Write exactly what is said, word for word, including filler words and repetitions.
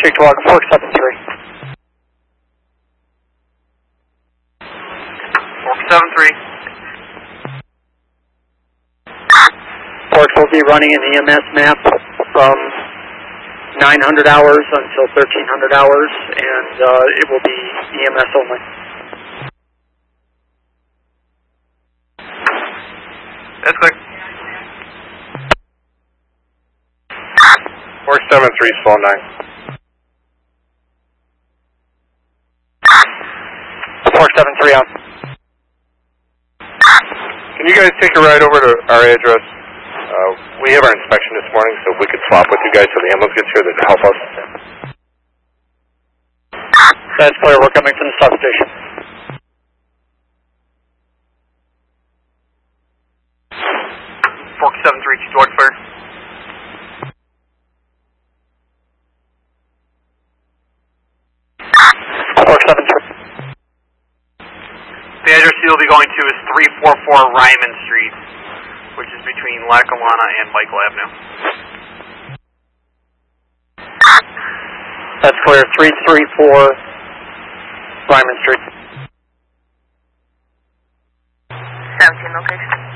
Check to log four seven three. four seven three. Forks will be running an E M S map from nine hundred hours until thirteen hundred hours, and uh, it will be E M S only. That's clear. four seven three, small nine. four seven three on. Can you guys take a ride over to our address? Uh, we have our inspection this morning, so if we could swap with you guys so the ambulance gets here, that'd help us. That's clear. We're coming from the substation. four seven three, Chief Dog Clear. four seven three. The address you'll be going to is three forty-four Ryman Street, which is between Lackawanna and Michael Avenue. That's clear. three three four Ryman Street. seventeen location.